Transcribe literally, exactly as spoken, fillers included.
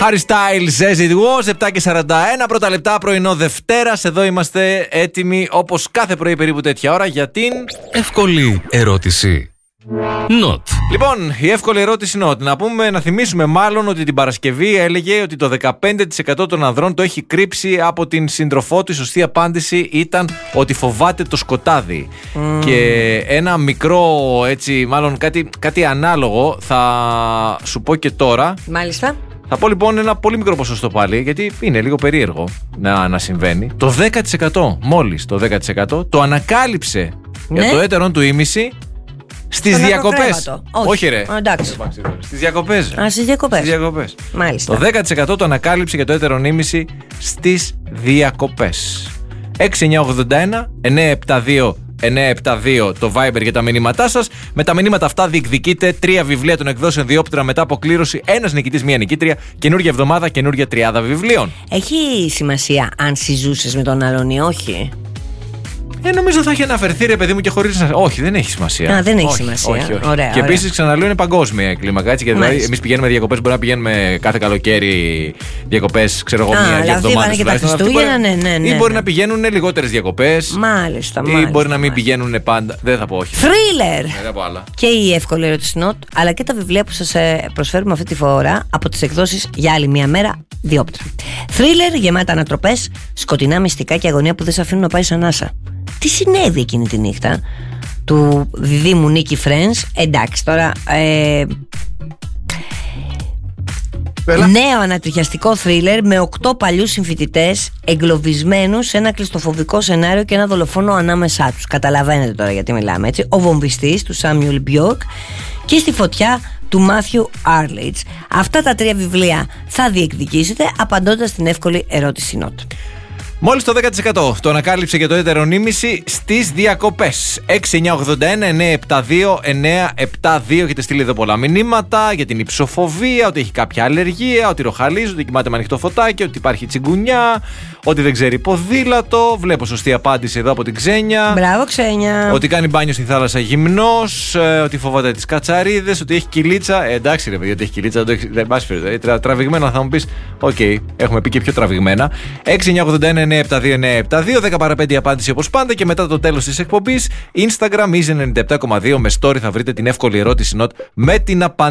Harry Styles, as it was, επτά και σαράντα ένα, πρώτα λεπτά, πρωινό Δευτέρας. Εδώ είμαστε έτοιμοι όπως κάθε πρωί περίπου τέτοια ώρα για την εύκολη ερώτηση. Not. Λοιπόν, η εύκολη ερώτηση not. Να πούμε, να θυμίσουμε μάλλον ότι την Παρασκευή έλεγε ότι το δεκαπέντε τοις εκατό των ανδρών το έχει κρύψει από την σύντροφό του. Η σωστή απάντηση ήταν ότι φοβάται το σκοτάδι. Mm. Και ένα μικρό, έτσι, μάλλον κάτι, κάτι ανάλογο θα σου πω και τώρα. Μάλιστα. Θα πω λοιπόν ένα πολύ μικρό ποσοστό πάλι, γιατί είναι λίγο περίεργο να, να συμβαίνει. Το δέκα τοις εκατό, μόλις το δέκα τοις εκατό, το ανακάλυψε ναι. για το έτερον του ήμιση στις διακοπές. Όχι. Όχι ρε. Εντάξει. Στις διακοπές. Α, στις διακοπές. Στις διακοπές. Μάλιστα. Το δέκα τοις εκατό το ανακάλυψε για το έτερον ήμιση στις διακοπές. έξι εννιά ογδόντα ένα εννιά επτά δύο εννιά επτά δύο το Viber για τα μηνύματά σας. Με τα μηνύματα αυτά διεκδικείτε τρία βιβλία των εκδόσεων Διόπτρα μετά από κλήρωση. Ένας νικητής, μία νικήτρια. Καινούργια εβδομάδα, καινούργια τριάδα βιβλίων. Έχει σημασία αν συζούσες με τον άλλον ή όχι? Ε, νομίζω θα έχει αναφερθεί ρε παιδί μου και χωρίς να. Όχι, δεν έχει σημασία. Α, δεν έχει όχι, σημασία. Όχι, όχι. Ωραία, και επίσης ξαναλέω είναι παγκόσμια κλίμακα. Έτσι, και δηλαδή εμείς πηγαίνουμε διακοπές, μπορεί να πηγαίνουμε κάθε καλοκαίρι διακοπές, ξέρω εγώ, μία δύο εβδομάδες. Και τα Χριστούγεννα, ναι, ναι, ναι. Ή μπορεί να πηγαίνουν λιγότερες διακοπές. Μάλιστα, ή μάλιστα. μπορεί να μην μάλιστα. πηγαίνουν πάντα. Δεν θα πω όχι. Θρίλερ! Δεν θα πω άλλα. Και η εύκολη ερώτηση not, αλλά και τα βιβλία που σας προσφέρουμε αυτή τη φορά από τις εκδόσεις Για άλλη μια μέρα Διόπτρα. Θρίλερ γεμάτα ανατροπές, σκοτεινά μυστικά και αγωνία που δεν σε αφήνουν να πάει σαν άσα. Τι συνέβη εκείνη τη νύχτα του διδήμου Νίκη Φρένς? Εντάξει τώρα ε, νέο ανατριχιαστικό θρίλερ με οκτώ παλιούς συμφοιτητές εγκλωβισμένους σε ένα κλειστοφοβικό σενάριο και ένα δολοφόνο ανάμεσά τους. Καταλαβαίνετε τώρα γιατί μιλάμε, έτσι. Ο βομβιστής του Σάμιουελ Μπιόρκ και στη φωτιά του Μάθιου Άρλιτς. Αυτά τα τρία βιβλία θα διεκδικήσετε απαντώντας στην εύκολη ερώτηση not. Μόλις το δέκα τοις εκατό το ανακάλυψε για το έτερον ήμιση στις διακοπές. έξι εννιά ογδόντα ένα εννιά επτά δύο εννιά επτά δύο. Έχετε στείλει εδώ πολλά μηνύματα για την υψοφοβία, ότι έχει κάποια αλλεργία, ότι ροχαλίζει, ότι κοιμάται με ανοιχτό φωτάκι, ότι υπάρχει τσιγκουνιά, ότι δεν ξέρει ποδήλατο. Βλέπω σωστή απάντηση εδώ από την Ξένια. Μπράβο, Ξένια. Ότι κάνει μπάνιο στη θάλασσα γυμνός, ότι φοβάται τις κατσαρίδες, ότι έχει κυλίτσα. Ε, εντάξει ρε παιδιά, ότι έχει κυλίτσα, δεν πας φέρει. Τραβηγμένα θα μου πεις, οκ, okay, έχουμε πει και πιο τραβηγμένα. έξι εννιά ογδόντα ένα εννιά επτά δύο εννιά επτά δύο, δέκα παρά πέντε η απάντηση όπως πάντα. Και μετά το τέλος της εκπομπής, Instagram Easy ενενήντα επτά κόμμα δύο με story θα βρείτε την εύκολη ερώτηση not με την απάντηση.